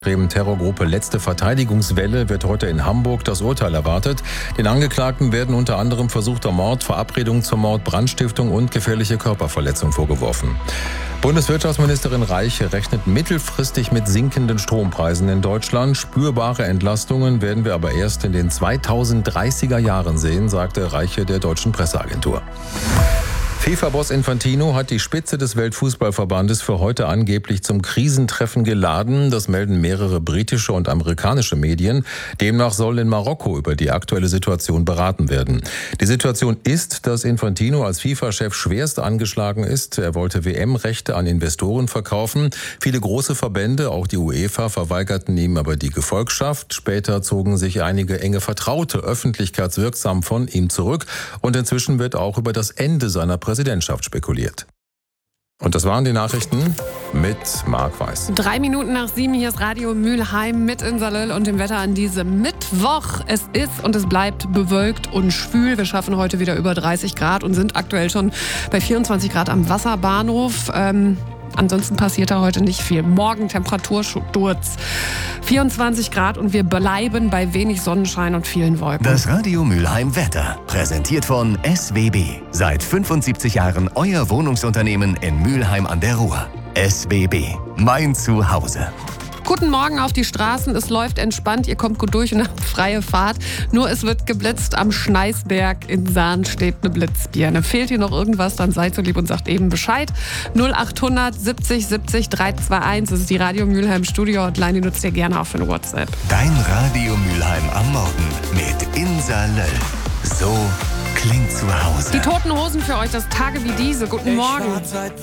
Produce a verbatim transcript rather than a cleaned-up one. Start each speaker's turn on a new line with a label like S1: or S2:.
S1: Terrorgruppe Letzte Verteidigungswelle wird heute in Hamburg das Urteil erwartet. Den Angeklagten werden unter anderem versuchter Mord, Verabredung zum Mord, Brandstiftung und gefährliche Körperverletzung vorgeworfen. Bundeswirtschaftsministerin Reiche rechnet mittelfristig mit sinkenden Strompreisen in Deutschland. Spürbare Entlastungen werden wir aber erst in den zweitausenddreißiger Jahren sehen, sagte Reiche der deutschen Presseagentur. FIFA-Boss Infantino hat die Spitze des Weltfußballverbandes für heute angeblich zum Krisentreffen geladen. Das melden mehrere britische und amerikanische Medien. Demnach soll in Marokko über die aktuelle Situation beraten werden. Die Situation ist, dass Infantino als FIFA-Chef schwerst angeschlagen ist. Er wollte W M-Rechte an Investoren verkaufen. Viele große Verbände, auch die UEFA, verweigerten ihm aber die Gefolgschaft. Später zogen sich einige enge Vertraute öffentlichkeitswirksam von ihm zurück. Und inzwischen wird auch über das Ende seiner Präsidentschaft spekuliert. Und das waren die Nachrichten mit Marc Weiß.
S2: Drei Minuten nach sieben, hier ist Radio Mülheim mit Insalil und dem Wetter an diesem Mittwoch. Es ist und es bleibt bewölkt und schwül. Wir schaffen heute wieder über dreißig Grad und sind aktuell schon bei vierundzwanzig Grad am Wasserbahnhof. Ähm, ansonsten passiert da heute nicht viel. Morgen Temperatursturz vierundzwanzig Grad und wir bleiben bei wenig Sonnenschein und vielen Wolken.
S3: Das Radio Mülheim Wetter, präsentiert von S W B. Seit fünfundsiebzig Jahren euer Wohnungsunternehmen in Mülheim an der Ruhr. S W B, mein Zuhause.
S2: Guten Morgen auf die Straßen, es läuft entspannt, ihr kommt gut durch und habt freie Fahrt. Nur es wird geblitzt, am Schneisberg in Sahn steht eine Blitzbirne. Fehlt hier noch irgendwas, dann seid so lieb und sagt eben Bescheid. null achthundert siebzig siebzig dreihundertzweiundundzwanzig, das ist die Radio Mülheim Studio Hotline, die nutzt ihr gerne auch für eine WhatsApp.
S3: Dein Radio Mülheim am Morgen mit Insalil. So klingt zu Hause.
S2: Die Toten Hosen für euch, das Tage wie diese. Guten Morgen.